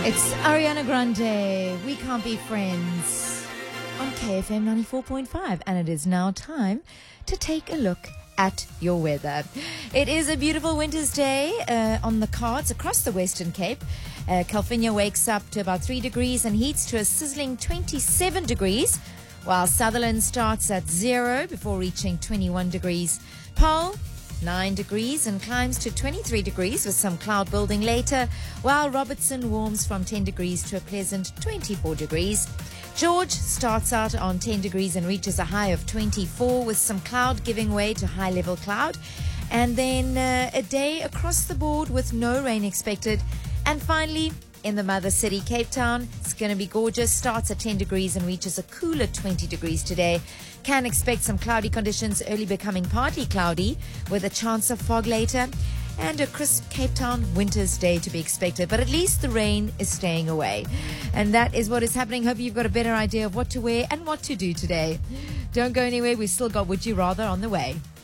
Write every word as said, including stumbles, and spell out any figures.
It's Ariana Grande, We Can't Be Friends, on K F M ninety-four point five, and it is now time to take a look at your weather. It is a beautiful winter's day uh, on the cards across the Western Cape. Uh, Calvinia wakes up to about three degrees and heats to a sizzling twenty-seven degrees, while Sutherland starts at zero before reaching twenty-one degrees. Paarl, nine degrees and climbs to twenty-three degrees with some cloud building later, while Robertson warms from ten degrees to a pleasant twenty-four degrees. George starts out on ten degrees and reaches a high of twenty-four with some cloud giving way to high-level cloud. And then uh, a day across the board with no rain expected. And finally, in the mother city, Cape Town, it's going to be gorgeous. Starts at ten degrees and reaches a cooler twenty degrees today. Can expect some cloudy conditions, early becoming partly cloudy with a chance of fog later. And a crisp Cape Town winter's day to be expected. But at least the rain is staying away. And that is what is happening. Hope you've got a better idea of what to wear and what to do today. Don't go anywhere. We've still got Would You Rather on the way.